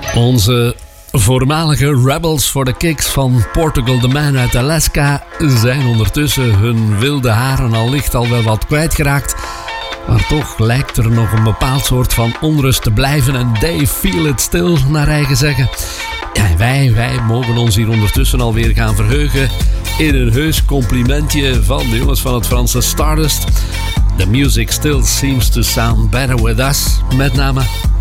Onze voormalige Rebels for the Kicks van Portugal the Man uit Alaska zijn ondertussen hun wilde haren al wel wat kwijtgeraakt. Maar toch lijkt er nog een bepaald soort van onrust te blijven en they feel it still, naar eigen zeggen. Ja, wij mogen ons hier ondertussen alweer gaan verheugen in een heus complimentje van de jongens van het Franse Stardust. The music still seems to sound better with us, met name.